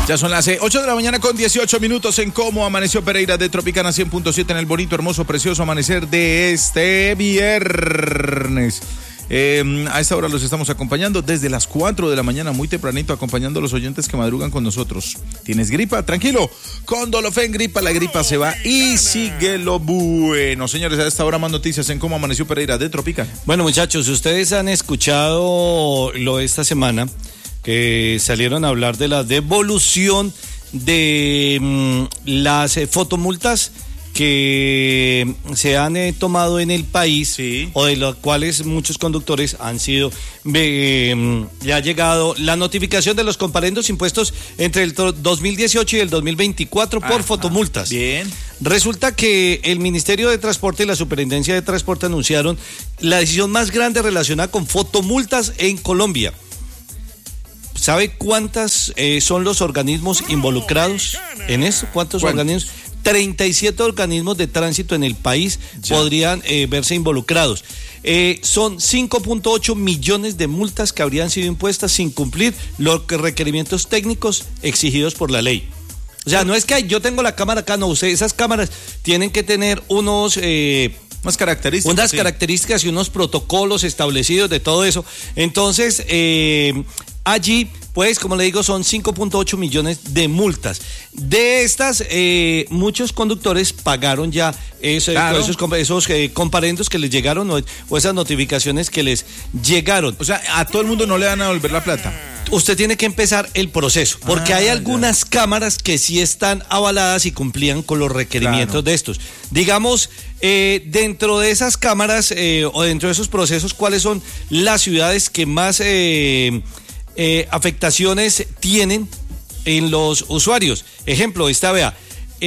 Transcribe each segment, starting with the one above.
Ya son las 8 de la mañana con 18 minutos en Cómo Amaneció Pereira de Tropicana 100.7 en el bonito, hermoso, precioso amanecer de este viernes. A esta hora los estamos acompañando desde las 4 de la mañana, muy tempranito, acompañando a los oyentes que madrugan con nosotros. ¿Tienes gripa? Tranquilo, con Dolofen Gripa, la gripa se va y sigue lo bueno. Señores, a esta hora más noticias en Cómo Amaneció Pereira de Tropicana. Bueno, muchachos, ustedes han escuchado lo de esta semana, que salieron a hablar de la devolución de las fotomultas que se han tomado en el país, sí, o de las cuales muchos conductores han sido, le ha llegado la notificación de los comparendos impuestos entre el 2018 y el 2024 por fotomultas. Bien. Resulta que el Ministerio de Transporte y la Superintendencia de Transporte anunciaron la decisión más grande relacionada con fotomultas en Colombia. ¿Sabe cuántas son los organismos involucrados en eso? ¿Cuántos organismos? 37 organismos de tránsito en el país podrían verse involucrados. Son 5.8 millones de multas que habrían sido impuestas sin cumplir los requerimientos técnicos exigidos por la ley. O sea, no es que yo tengo la cámara acá, no, esas cámaras tienen que tener unas características y unos protocolos establecidos de todo eso. Entonces, allí, pues, como le digo, son 5.8 millones de multas. De estas, muchos conductores pagaron ya esos comparendos que les llegaron o esas notificaciones que les llegaron. O sea, a todo el mundo no le van a devolver la plata. Usted tiene que empezar el proceso, porque hay algunas cámaras que sí están avaladas y cumplían con los requerimientos de estos. Digamos, dentro de esas cámaras o dentro de esos procesos, ¿cuáles son las ciudades que más afectaciones tienen en los usuarios? Ejemplo, vea,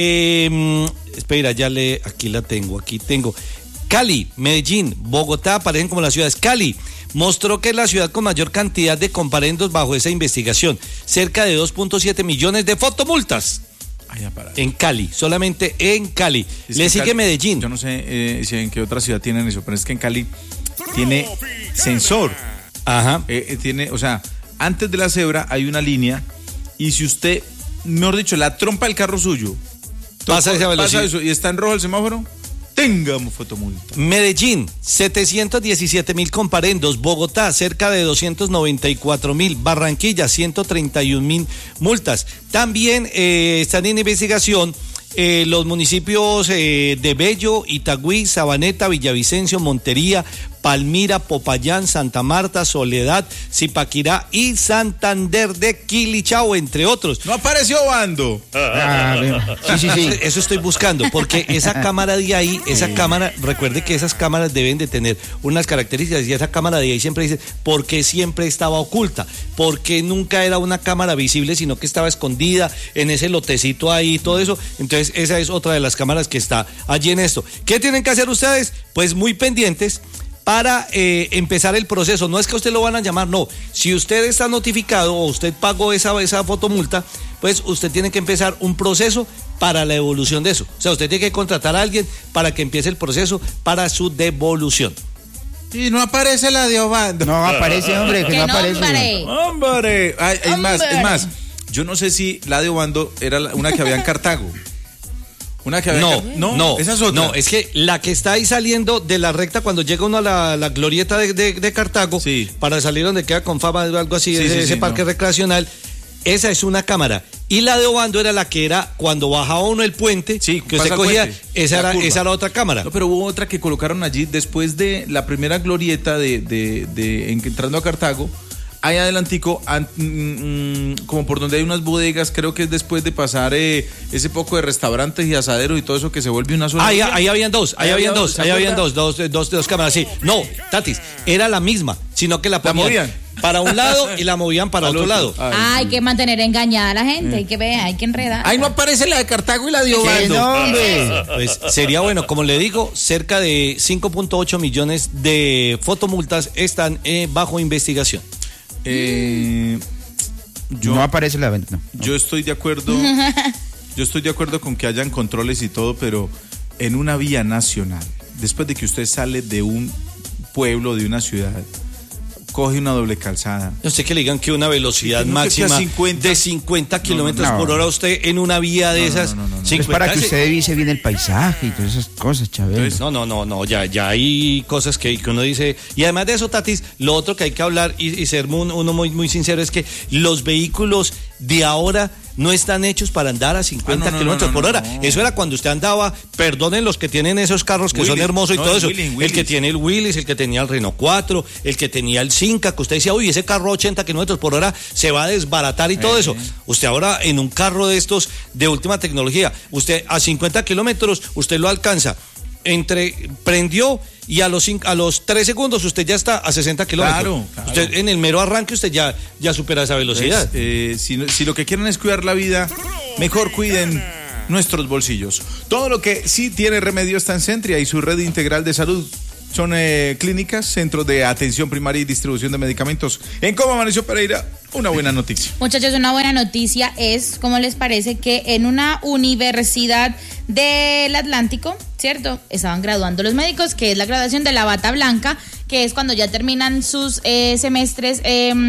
espera, aquí tengo. Cali, Medellín, Bogotá aparecen como las ciudades. Cali mostró que es la ciudad con mayor cantidad de comparendos bajo esa investigación, cerca de 2.7 millones de fotomultas. En Cali, solamente en Cali. Le sigue Cali, Medellín. Yo no sé si en qué otra ciudad tienen eso, pero es que en Cali tiene sensor. Ajá. Tiene, o sea, antes de la cebra hay una línea y si usted, mejor dicho, la trompa del carro suyo pasa esa velocidad y está en rojo el semáforo, tengamos fotomulta. Medellín, 717,000 comparendos. Bogotá, cerca de 294,000. Barranquilla, 131,000 multas. También están en investigación los municipios de Bello, Itagüí, Sabaneta, Villavicencio, Montería, Palmira, Popayán, Santa Marta, Soledad, Zipaquirá y Santander de Quilichao, entre otros. No apareció Bando. Sí. Eso estoy buscando, porque esa cámara de ahí, recuerde que esas cámaras deben de tener unas características, y esa cámara de ahí siempre dice, ¿por qué siempre estaba oculta? Porque nunca era una cámara visible, sino que estaba escondida en ese lotecito ahí y todo eso. Entonces, esa es otra de las cámaras que está allí en esto. ¿Qué tienen que hacer ustedes? Pues muy pendientes para empezar el proceso. No es que a usted lo van a llamar, no. Si usted está notificado o usted pagó esa fotomulta, pues usted tiene que empezar un proceso para la devolución de eso. O sea, usted tiene que contratar a alguien para que empiece el proceso para su devolución. Y no aparece la de Obando. No aparece, hombre, que no aparece. ¡Hombre! Es más, yo no sé si la de Obando era una que había en Cartago. No, esa es otra. No, es que la que está ahí saliendo de la recta cuando llega uno a la glorieta de Cartago, sí, para salir donde queda con fama o algo así, ese parque recreacional, esa es una cámara. Y la de Obando era la que era cuando bajaba uno el puente, sí, que usted cogía, esa era otra cámara. No, pero hubo otra que colocaron allí después de la primera glorieta entrando a Cartago. Ahí adelantico, como por donde hay unas bodegas, creo que es después de pasar ese poco de restaurantes y asaderos y todo eso que se vuelve una sola. Ahí habían dos cámaras, sí. No, Tatis, era la misma, sino que la movían para un lado y la movían para otro lado. Hay que mantener engañada a la gente, hay que enredar. Ahí no aparece la de Cartago y la de Obando. Pues sería bueno, como le digo, cerca de 5.8 millones de fotomultas están bajo investigación. No aparece la venta. No. Yo estoy de acuerdo con que hayan controles y todo, pero en una vía nacional, después de que usted sale de un pueblo, de una ciudad, coge una doble calzada. Usted que le digan que una velocidad máxima de 50 kilómetros por hora usted en una vía de esas. No. Es para que usted divise bien el paisaje y todas esas cosas, Chabelo. No, ya hay cosas que uno dice. Y además de eso, Tatis, lo otro que hay que hablar y ser uno muy sincero es que los vehículos de ahora no están hechos para andar a 50 kilómetros por hora. Eso era cuando usted andaba, perdonen los que tienen esos carros que son hermosos y todo eso. El que tiene el Willys, el que tenía el Renault 4, el que tenía el Cinca, que usted decía, uy, ese carro a 80 kilómetros por hora se va a desbaratar y todo eso. Usted ahora en un carro de estos de última tecnología, usted a 50 kilómetros, usted lo alcanza. Prendió y a los 3 segundos usted ya está a 60 kilómetros. Claro. Usted en el mero arranque usted ya supera esa velocidad. Si lo que quieren es cuidar la vida, mejor cuiden nuestros bolsillos. Todo lo que sí tiene remedio está en Centria y su red integral de salud. Son clínicas, centros de atención primaria y distribución de medicamentos. En ¿Cómo amaneció Pereira? Una buena noticia. Muchachos, una buena noticia es, ¿cómo les parece que en una universidad del Atlántico, ¿cierto? Estaban graduando los médicos, que es la graduación de la bata blanca, que es cuando ya terminan sus semestres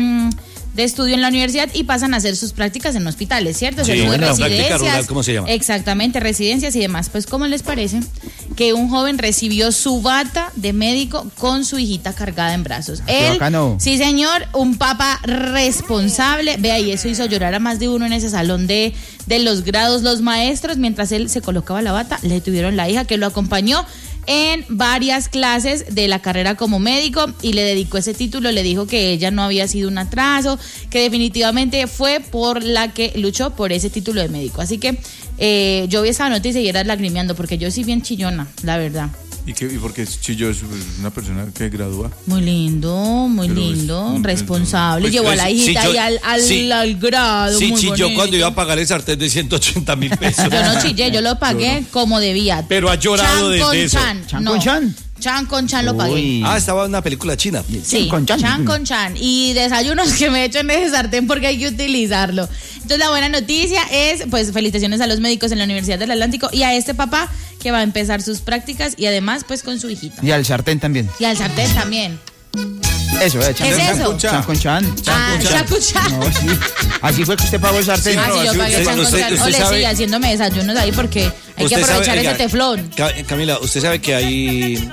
de estudio en la universidad y pasan a hacer sus prácticas en hospitales, ¿cierto? Sí, la práctica rural, ¿cómo se llama? Exactamente, residencias y demás. Pues, ¿cómo les parece que un joven recibió su bata de médico con su hijita cargada en brazos? Él, bacano. Sí, señor, un papá responsable. Vea, y eso hizo llorar a más de uno en ese salón de los grados. Los maestros, mientras él se colocaba la bata, le tuvieron la hija que lo acompañó en varias clases de la carrera como médico y le dedicó ese título, le dijo que ella no había sido un atraso, que definitivamente fue por la que luchó por ese título de médico. Así que yo vi esa noticia y era lagrimeando porque yo soy bien chillona, la verdad. ¿Y por qué Chillo es una persona que gradúa? Muy lindo, responsable. Pues, llevó a la hijita ahí al grado. Sí, muy chilló bonito. cuando iba a pagar el sartén de 180,000 pesos. Yo no chillé, yo lo pagué como debía. Pero ha llorado desde eso. ¿Chan con Chan? Chan con Chan lo pagué. Uy. Estaba en una película china. Sí, Chan con Chan. Y desayunos que me he hecho en ese sartén porque hay que utilizarlo. Entonces la buena noticia es, pues, felicitaciones a los médicos en la Universidad del Atlántico y a este papá que va a empezar sus prácticas y además, pues, con su hijita. Y al sartén también. Y al sartén también. Eso, ¿Qué es eso? Chan con Chan. Chan con Chan. No, sí. Así fue que usted pagó el sartén. Sí, yo pagué Chan con Chan. Ole, sí, haciéndome desayunos ahí porque hay que aprovechar ese teflón. Camila, usted sabe que hay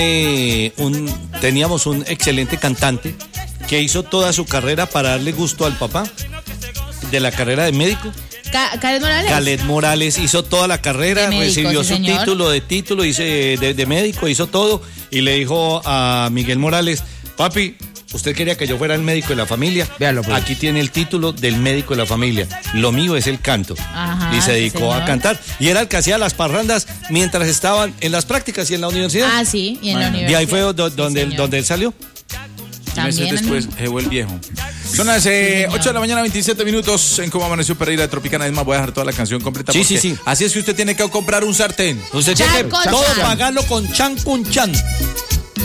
teníamos un excelente cantante que hizo toda su carrera para darle gusto al papá de la carrera de médico. Khaled Morales hizo toda la carrera, médico, recibió su título de médico, hizo todo y le dijo a Miguel Morales, papi, usted quería que yo fuera el médico de la familia. Véalo, pues. Aquí tiene el título del médico de la familia. Lo mío es el canto. Ajá, y se dedicó a cantar. Y era el que hacía las parrandas mientras estaban en las prácticas y en la universidad. Ah, sí, y en la universidad. Y ahí fue donde él salió. Meses después, el viejo. Son las 8 de la mañana, 27 minutos en Cómo Amaneció Pereira de Tropicana. Es más, voy a dejar toda la canción completa. Sí. Así es que usted tiene que comprar un sartén. Usted tiene que todo pagarlo con Chan con Chan.